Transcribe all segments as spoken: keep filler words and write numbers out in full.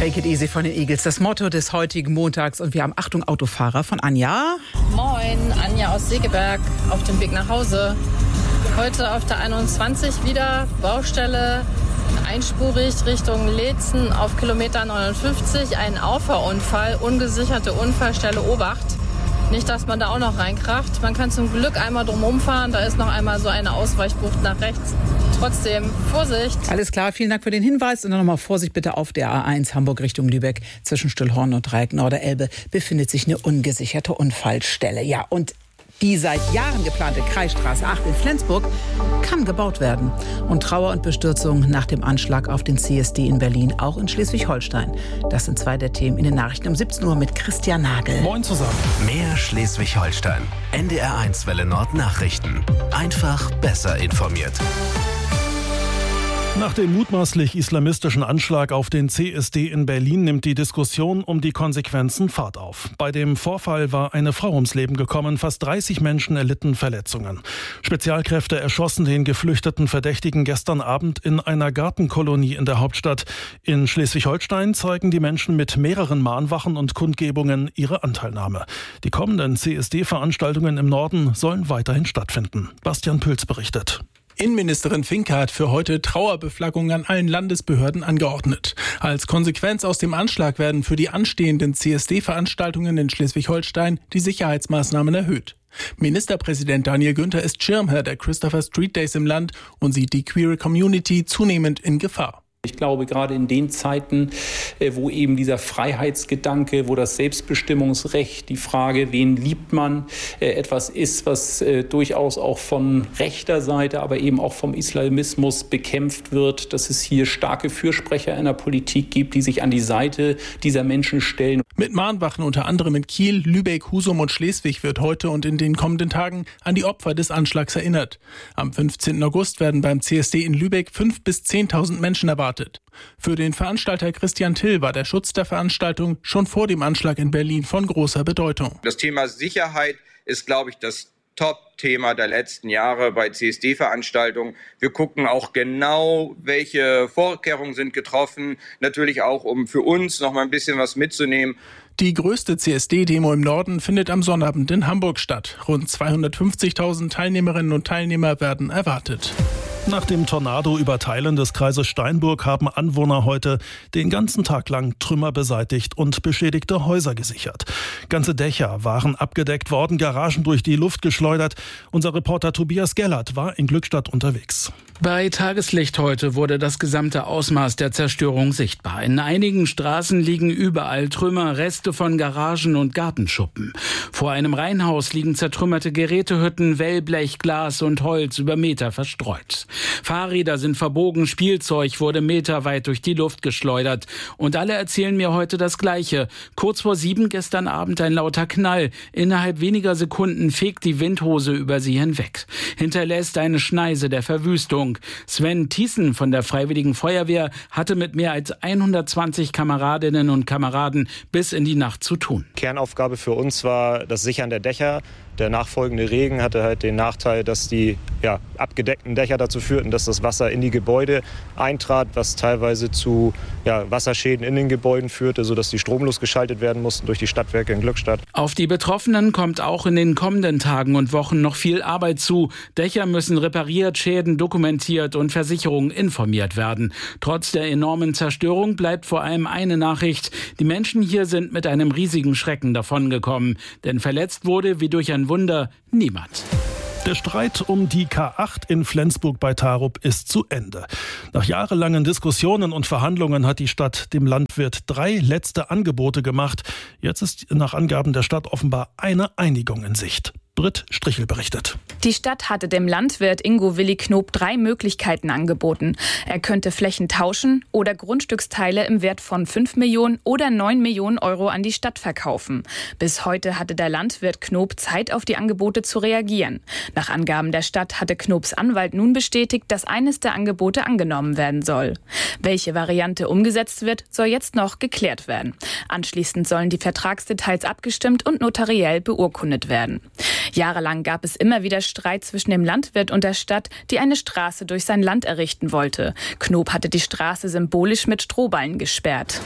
Take it easy von den Eagles, das Motto des heutigen Montags. Und wir haben Achtung, Autofahrer von Anja. Moin, Anja aus Segeberg, auf dem Weg nach Hause. Heute auf der einundzwanzig wieder, Baustelle, einspurig Richtung Leetzen auf Kilometer neunundfünfzig. Ein Auffahrunfall, ungesicherte Unfallstelle Obacht. Nicht, dass man da auch noch reinkracht. Man kann zum Glück einmal drumherum fahren. Da ist noch einmal so eine Ausweichbucht nach rechts. Trotzdem, Vorsicht. Alles klar, vielen Dank für den Hinweis. Und dann nochmal Vorsicht bitte auf der A eins Hamburg Richtung Lübeck. Zwischen Stillhorn und Dreieck Norderelbe befindet sich eine ungesicherte Unfallstelle. Ja, und die seit Jahren geplante Kreisstraße acht in Flensburg kann gebaut werden. Und Trauer und Bestürzung nach dem Anschlag auf den C S D in Berlin, auch in Schleswig-Holstein. Das sind zwei der Themen in den Nachrichten um siebzehn Uhr mit Christian Nagel. Moin zusammen. Mehr Schleswig-Holstein. N D R eins Welle Nord Nachrichten. Einfach besser informiert. Nach dem mutmaßlich islamistischen Anschlag auf den C S D in Berlin nimmt die Diskussion um die Konsequenzen Fahrt auf. Bei dem Vorfall war eine Frau ums Leben gekommen, fast dreißig Menschen erlitten Verletzungen. Spezialkräfte erschossen den geflüchteten Verdächtigen gestern Abend in einer Gartenkolonie in der Hauptstadt. In Schleswig-Holstein zeigen die Menschen mit mehreren Mahnwachen und Kundgebungen ihre Anteilnahme. Die kommenden C S D-Veranstaltungen im Norden sollen weiterhin stattfinden. Bastian Pülz berichtet. Innenministerin Finke hat für heute Trauerbeflaggung an allen Landesbehörden angeordnet. Als Konsequenz aus dem Anschlag werden für die anstehenden C S D-Veranstaltungen in Schleswig-Holstein die Sicherheitsmaßnahmen erhöht. Ministerpräsident Daniel Günther ist Schirmherr der Christopher Street Days im Land und sieht die queere Community zunehmend in Gefahr. Ich glaube, gerade in den Zeiten, wo eben dieser Freiheitsgedanke, wo das Selbstbestimmungsrecht, die Frage, wen liebt man, etwas ist, was durchaus auch von rechter Seite, aber eben auch vom Islamismus bekämpft wird, dass es hier starke Fürsprecher in der Politik gibt, die sich an die Seite dieser Menschen stellen. Mit Mahnwachen unter anderem in Kiel, Lübeck, Husum und Schleswig wird heute und in den kommenden Tagen an die Opfer des Anschlags erinnert. Am fünfzehnten August werden beim C S D in Lübeck fünftausend bis zehntausend Menschen erwartet. Für den Veranstalter Christian Till war der Schutz der Veranstaltung schon vor dem Anschlag in Berlin von großer Bedeutung. Das Thema Sicherheit ist, glaube ich, das Top-Thema der letzten Jahre bei C S D-Veranstaltungen. Wir gucken auch genau, welche Vorkehrungen sind getroffen, natürlich auch, um für uns noch mal ein bisschen was mitzunehmen. Die größte C S D-Demo im Norden findet am Sonnabend in Hamburg statt. Rund zweihundertfünfzigtausend Teilnehmerinnen und Teilnehmer werden erwartet. Nach dem Tornado über Teilen des Kreises Steinburg haben Anwohner heute den ganzen Tag lang Trümmer beseitigt und beschädigte Häuser gesichert. Ganze Dächer waren abgedeckt worden, Garagen durch die Luft geschleudert. Unser Reporter Tobias Gellert war in Glückstadt unterwegs. Bei Tageslicht heute wurde das gesamte Ausmaß der Zerstörung sichtbar. In einigen Straßen liegen überall Trümmer, Reste von Garagen und Gartenschuppen. Vor einem Reihenhaus liegen zertrümmerte Gerätehütten, Wellblech, Glas und Holz über Meter verstreut. Fahrräder sind verbogen, Spielzeug wurde meterweit durch die Luft geschleudert. Und alle erzählen mir heute das Gleiche. Kurz vor sieben gestern Abend ein lauter Knall. Innerhalb weniger Sekunden fegt die Windhose über sie hinweg. Hinterlässt eine Schneise der Verwüstung. Sven Thiessen von der Freiwilligen Feuerwehr hatte mit mehr als hundertzwanzig Kameradinnen und Kameraden bis in die Nacht zu tun. Kernaufgabe für uns war das Sichern der Dächer. Der nachfolgende Regen hatte halt den Nachteil, dass die ja, abgedeckten Dächer dazu führten, dass das Wasser in die Gebäude eintrat, was teilweise zu ja, Wasserschäden in den Gebäuden führte, sodass die stromlos geschaltet werden mussten durch die Stadtwerke in Glückstadt. Auf die Betroffenen kommt auch in den kommenden Tagen und Wochen noch viel Arbeit zu. Dächer müssen repariert, Schäden dokumentiert und Versicherungen informiert werden. Trotz der enormen Zerstörung bleibt vor allem eine Nachricht. Die Menschen hier sind mit einem riesigen Schrecken davongekommen. Denn verletzt wurde, wie durch ein Wunder, niemand. Der Streit um die K acht in Flensburg bei Tarup ist zu Ende. Nach jahrelangen Diskussionen und Verhandlungen hat die Stadt dem Landwirt drei letzte Angebote gemacht. Jetzt ist nach Angaben der Stadt offenbar eine Einigung in Sicht. Britt Strichel berichtet. Die Stadt hatte dem Landwirt Ingo Willi Knob drei Möglichkeiten angeboten. Er könnte Flächen tauschen oder Grundstücksteile im Wert von fünf Millionen oder neun Millionen Euro an die Stadt verkaufen. Bis heute hatte der Landwirt Knob Zeit, auf die Angebote zu reagieren. Nach Angaben der Stadt hatte Knobs Anwalt nun bestätigt, dass eines der Angebote angenommen werden soll. Welche Variante umgesetzt wird, soll jetzt noch geklärt werden. Anschließend sollen die Vertragsdetails abgestimmt und notariell beurkundet werden. Jahrelang gab es immer wieder Streit zwischen dem Landwirt und der Stadt, die eine Straße durch sein Land errichten wollte. Knob hatte die Straße symbolisch mit Strohballen gesperrt.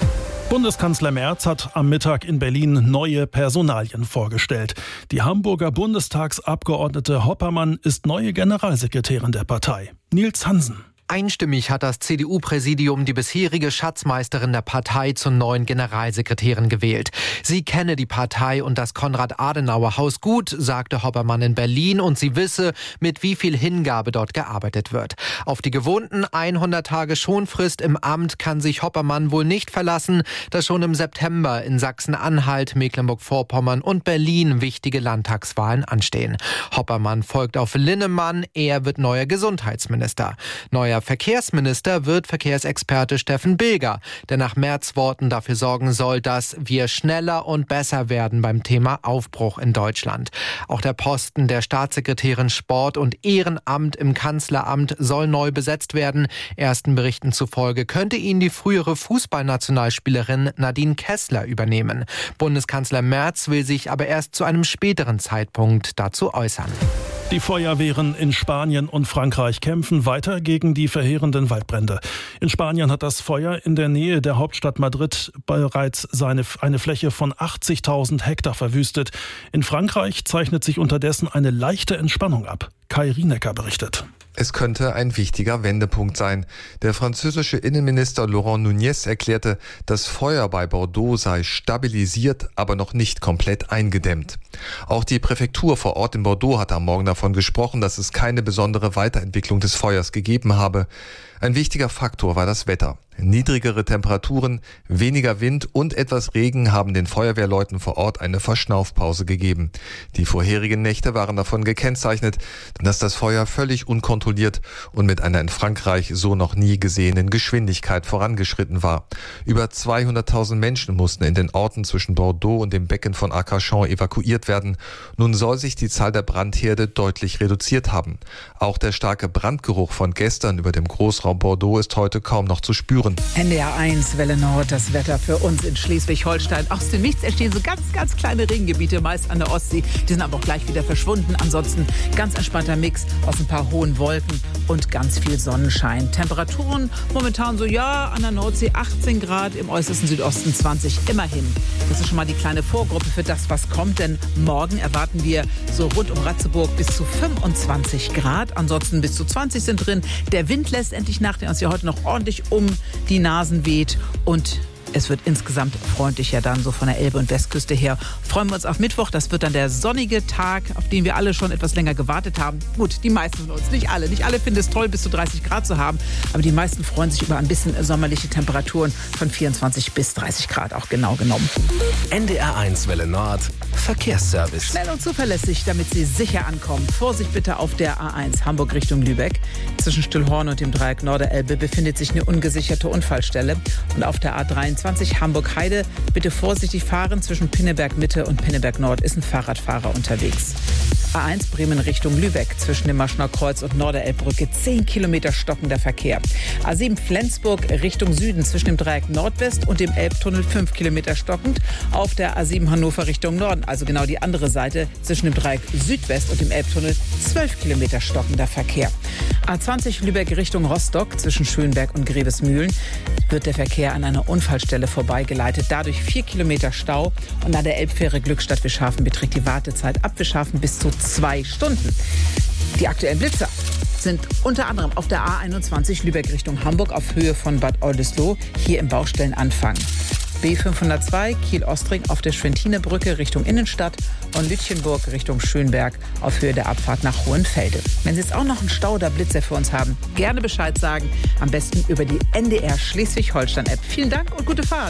Bundeskanzler Merz hat am Mittag in Berlin neue Personalien vorgestellt. Die Hamburger Bundestagsabgeordnete Hoppermann ist neue Generalsekretärin der Partei. Nils Hansen. Einstimmig hat das C D U-Präsidium die bisherige Schatzmeisterin der Partei zur neuen Generalsekretärin gewählt. Sie kenne die Partei und das Konrad-Adenauer-Haus gut, sagte Hoppermann in Berlin, und sie wisse, mit wie viel Hingabe dort gearbeitet wird. Auf die gewohnten hundert Tage Schonfrist im Amt kann sich Hoppermann wohl nicht verlassen, da schon im September in Sachsen-Anhalt, Mecklenburg-Vorpommern und Berlin wichtige Landtagswahlen anstehen. Hoppermann folgt auf Linnemann, er wird neuer Gesundheitsminister. Neuer Verkehrsminister wird Verkehrsexperte Steffen Bilger, der nach Merz Worten dafür sorgen soll, dass wir schneller und besser werden beim Thema Aufbruch in Deutschland. Auch der Posten der Staatssekretärin Sport und Ehrenamt im Kanzleramt soll neu besetzt werden. Ersten Berichten zufolge könnte ihn die frühere Fußballnationalspielerin Nadine Kessler übernehmen. Bundeskanzler Merz will sich aber erst zu einem späteren Zeitpunkt dazu äußern. Die Feuerwehren in Spanien und Frankreich kämpfen weiter gegen die verheerenden Waldbrände. In Spanien hat das Feuer in der Nähe der Hauptstadt Madrid bereits seine, eine Fläche von achtzigtausend Hektar verwüstet. In Frankreich zeichnet sich unterdessen eine leichte Entspannung ab. Kai Rienecker berichtet. Es könnte ein wichtiger Wendepunkt sein. Der französische Innenminister Laurent Nunez erklärte, das Feuer bei Bordeaux sei stabilisiert, aber noch nicht komplett eingedämmt. Auch die Präfektur vor Ort in Bordeaux hat am Morgen davon gesprochen, dass es keine besondere Weiterentwicklung des Feuers gegeben habe. Ein wichtiger Faktor war das Wetter. Niedrigere Temperaturen, weniger Wind und etwas Regen haben den Feuerwehrleuten vor Ort eine Verschnaufpause gegeben. Die vorherigen Nächte waren davon gekennzeichnet, dass das Feuer völlig unkontrolliert und mit einer in Frankreich so noch nie gesehenen Geschwindigkeit vorangeschritten war. Über zweihunderttausend Menschen mussten in den Orten zwischen Bordeaux und dem Becken von Arcachon evakuiert werden. Nun soll sich die Zahl der Brandherde deutlich reduziert haben. Auch der starke Brandgeruch von gestern über dem Großraum Bordeaux ist heute kaum noch zu spüren. N D R eins, Welle Nord, das Wetter für uns in Schleswig-Holstein. Aus dem Nichts entstehen so ganz, ganz kleine Regengebiete, meist an der Ostsee. Die sind aber auch gleich wieder verschwunden. Ansonsten ganz entspannter Mix aus ein paar hohen Wolken und ganz viel Sonnenschein. Temperaturen momentan so, ja, an der Nordsee achtzehn Grad, im äußersten Südosten zwanzig, immerhin. Das ist schon mal die kleine Vorgruppe für das, was kommt, denn morgen erwarten wir so rund um Ratzeburg bis zu fünfundzwanzig Grad. Ansonsten bis zu zwanzig sind drin. Der Wind lässt endlich nach, der uns ja heute noch ordentlich um die Nasen weht, und es wird insgesamt freundlicher dann so von der Elbe- und Westküste her. Freuen wir uns auf Mittwoch. Das wird dann der sonnige Tag, auf den wir alle schon etwas länger gewartet haben. Gut, die meisten von uns, nicht alle. Nicht alle finden es toll, bis zu dreißig Grad zu haben. Aber die meisten freuen sich über ein bisschen sommerliche Temperaturen von vierundzwanzig bis dreißig Grad, auch genau genommen. N D R eins Welle Nord, Verkehrsservice. Schnell und zuverlässig, damit Sie sicher ankommen. Vorsicht bitte auf der A eins Hamburg Richtung Lübeck. Zwischen Stillhorn und dem Dreieck Norderelbe befindet sich eine ungesicherte Unfallstelle. Und auf der A dreiundzwanzig Hamburg-Heide bitte vorsichtig fahren. Zwischen Pinneberg Mitte und Pinneberg Nord ist ein Fahrradfahrer unterwegs. A eins Bremen Richtung Lübeck. Zwischen dem Maschner Kreuz und Norderelbbrücke zehn Kilometer stockender Verkehr. A sieben Flensburg Richtung Süden. Zwischen dem Dreieck Nordwest und dem Elbtunnel fünf Kilometer stockend. Auf der A sieben Hannover Richtung Norden, also genau die andere Seite, zwischen dem Dreieck Südwest und dem Elbtunnel zwölf Kilometer stockender Verkehr. A zwanzig Lübeck Richtung Rostock. Zwischen Schönberg und Grevesmühlen wird der Verkehr an einer Unfallstelle vorbeigeleitet. Dadurch vier Kilometer Stau. Und an der Elbfähre Glückstadt Wischhafen beträgt die Wartezeit ab Wischhafen bis zu zwei Stunden. Die aktuellen Blitzer sind unter anderem auf der A einundzwanzig Lübeck Richtung Hamburg auf Höhe von Bad Oldesloe, hier im Baustellenanfang. B fünfhundertzwei Kiel-Ostring auf der Schwentinebrücke Richtung Innenstadt und Lütchenburg Richtung Schönberg auf Höhe der Abfahrt nach Hohenfelde. Wenn Sie jetzt auch noch einen Stau oder Blitzer für uns haben, gerne Bescheid sagen. Am besten über die N D R Schleswig-Holstein-App. Vielen Dank und gute Fahrt.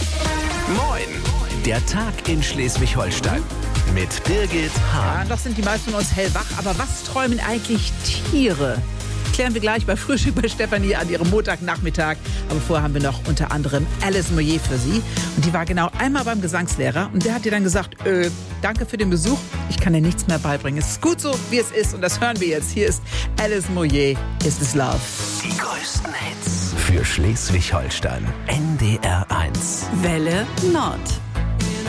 Moin, der Tag in Schleswig-Holstein mit Birgit Hahn. Ja, noch sind die meisten von uns hellwach, aber was träumen eigentlich Tiere? Klären wir gleich bei Frühstück bei Stefanie an ihrem Montagnachmittag. Aber vorher haben wir noch unter anderem Alice Moyer für Sie. Und die war genau einmal beim Gesangslehrer. Und der hat ihr dann gesagt, äh, danke für den Besuch. Ich kann dir nichts mehr beibringen. Es ist gut so, wie es ist. Und das hören wir jetzt. Hier ist Alice Moyer, Is This Love. Die größten Hits für Schleswig-Holstein. N D R eins. Welle Nord.